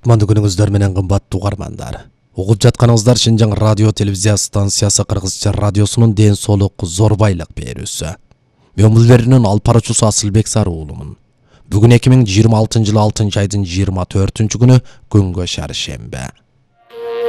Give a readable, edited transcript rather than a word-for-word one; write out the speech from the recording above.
Кутманды күнүңүздөр менен кымбаттуу угармандар. Угуп жатканыңыздар Шинжаң радио телевизия станциясы Кыргызча радиосунун ден соолук зорбайлык берүүсү. Мен бул берүүнүн алып баруучусу Асылбек Сары уулумун. Бүгүн 2026 жылы 6 айдын 24-күнү күнгө шаршембе.